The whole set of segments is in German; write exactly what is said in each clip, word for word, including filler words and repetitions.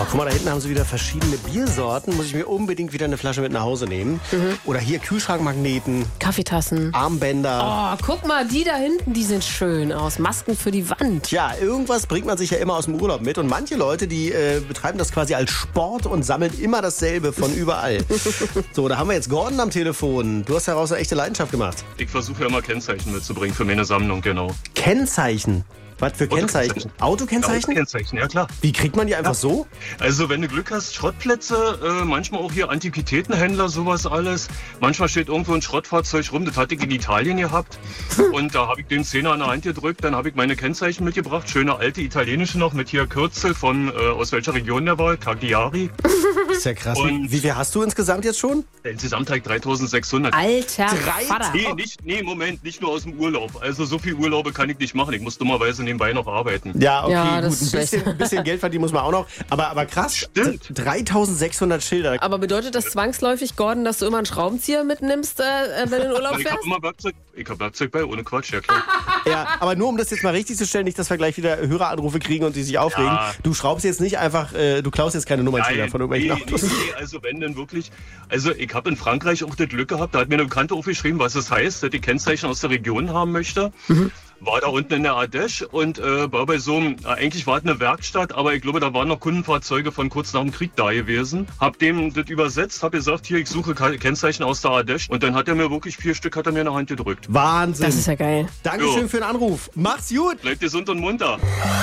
guck mal, da hinten haben sie wieder verschiedene Biersorten. Muss ich mir unbedingt wieder eine Flasche mit nach Hause nehmen. Mhm. Oder hier Kühlschrankmagneten. Kaffeetassen. Armbänder. Oh, guck mal, die da hinten, die sehen schön aus. Masken für die Wand. Tja, irgendwas bringt man sich ja immer aus dem Urlaub mit. Und manche Leute, die äh, betreiben das quasi als Sport und sammeln immer dasselbe von überall. So, da haben wir jetzt Gordon am Telefon. Du hast daraus eine echte Leidenschaft gemacht. Ich versuche ja immer Kennzeichen mitzubringen für meine Sammlung, genau. Kennzeichen? Was für Kennzeichen? Autokennzeichen? Autokennzeichen, ja klar. Wie kriegt man die einfach ja. so? Also wenn du Glück hast, Schrottplätze, äh, manchmal auch hier Antiquitätenhändler, sowas alles. Manchmal steht irgendwo ein Schrottfahrzeug rum, das hatte ich in Italien gehabt. Und da habe ich den Zehner in der Hand gedrückt, dann habe ich meine Kennzeichen mitgebracht. Schöne alte italienische noch mit hier Kürzel von, äh, aus welcher Region der war, Cagliari. Das ist ja krass. Und wie viel hast du insgesamt jetzt schon? Insgesamt habe ich dreitausendsechshundert. Alter Vater. Nee, nicht, nee, Moment, nicht nur aus dem Urlaub. Also so viel Urlaube kann ich nicht machen. Ich muss dummerweise nebenbei noch arbeiten. Ja, okay, ja, gut. Ein bisschen, ein bisschen Geld verdienen muss man auch noch. Aber, aber krass, stimmt. dreitausendsechshundert Schilder. Aber bedeutet das zwangsläufig, Gordon, dass du immer einen Schraubenzieher mitnimmst, äh, wenn du in den Urlaub ich fährst? habe immer Werkzeug, ich hab Werkzeug bei, ohne Quatsch, ja klar. Ja, aber nur um das jetzt mal richtig zu stellen, nicht, dass wir gleich wieder Höreranrufe kriegen und die sich aufregen. Ja. Du schraubst jetzt nicht einfach, äh, du klaust jetzt keine Nummernschilder von irgendwelchen nee, Autos. Nee, nee, also wenn denn wirklich, also ich habe in Frankreich auch das Glück gehabt, da hat mir eine Bekannte aufgeschrieben, was das heißt, dass ich Kennzeichen aus der Region haben möchte. Mhm. War da unten in der Ardèche und äh, war bei so einem, äh, eigentlich war es eine Werkstatt, aber ich glaube, da waren noch Kundenfahrzeuge von kurz nach dem Krieg da gewesen. Hab dem das übersetzt, hab gesagt, hier, ich suche Kennzeichen aus der Ardèche und dann hat er mir wirklich vier Stück, hat er mir in der Hand gedrückt. Wahnsinn. Das ist ja geil. Dankeschön Jo. für den Anruf. Mach's gut. Bleibt gesund und munter.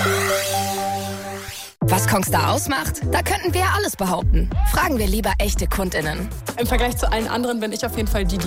Was Kongstar ausmacht? Da könnten wir ja alles behaupten. Fragen wir lieber echte KundInnen. Im Vergleich zu allen anderen bin ich auf jeden Fall die, die